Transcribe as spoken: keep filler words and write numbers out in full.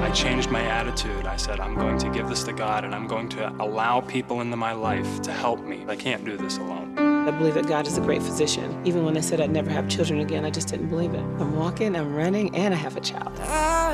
I changed my attitude. I said, I'm going to give this to God, and I'm going to allow people into my life to help me. I can't do this alone. I believe that God is a great physician. Even when they said I'd never have children again, I just didn't believe it. I'm walking, I'm running, and I have a child.